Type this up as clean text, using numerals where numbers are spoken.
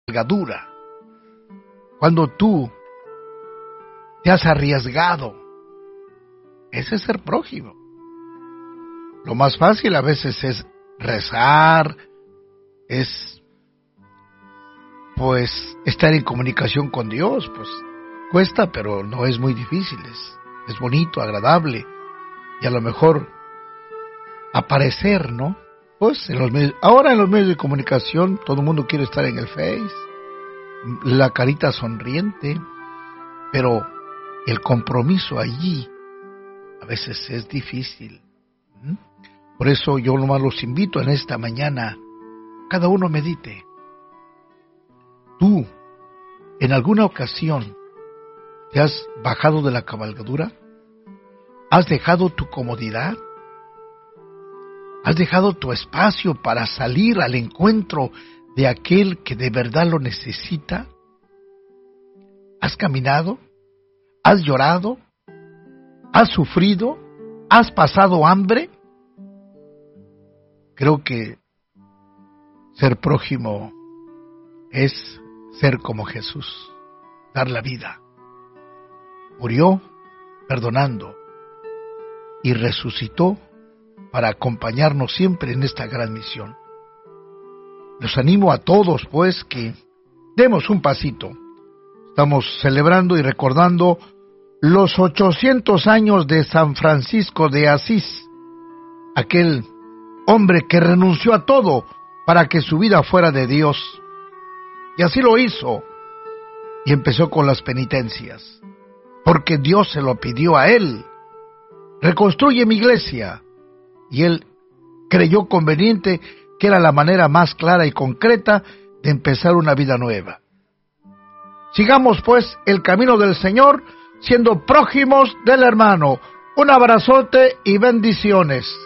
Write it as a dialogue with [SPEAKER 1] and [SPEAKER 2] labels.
[SPEAKER 1] cabalgadura, cuando tú te has arriesgado. Ese es ser prójimo. Lo más fácil a veces es rezar, es pues estar en comunicación con Dios, pues cuesta, pero no es muy difícil, es bonito, agradable, y a lo mejor aparecer, ¿no? Pues ahora en los medios de comunicación todo el mundo quiere estar en el Face, la carita sonriente, pero el compromiso allí a veces es difícil. Por eso yo nomás los invito en esta mañana, cada uno medite. ¿Tú en alguna ocasión te has bajado de la cabalgadura? ¿Has dejado tu comodidad? ¿Has dejado tu espacio para salir al encuentro de aquel que de verdad lo necesita? ¿Has caminado? ¿Has llorado? ¿Has sufrido? ¿Has pasado hambre? Creo que ser prójimo es ser como Jesús, dar la vida. Murió perdonando y resucitó para acompañarnos siempre en esta gran misión. Los animo a todos, pues, que demos un pasito. Estamos celebrando y recordando los 800 años de San Francisco de Asís, aquel hombre que renunció a todo para que su vida fuera de Dios. Y así lo hizo. Y empezó con las penitencias, porque Dios se lo pidió a él. Reconstruye mi iglesia. Y él creyó conveniente que era la manera más clara y concreta de empezar una vida nueva. Sigamos pues el camino del Señor, siendo prójimos del hermano. Un abrazote y bendiciones.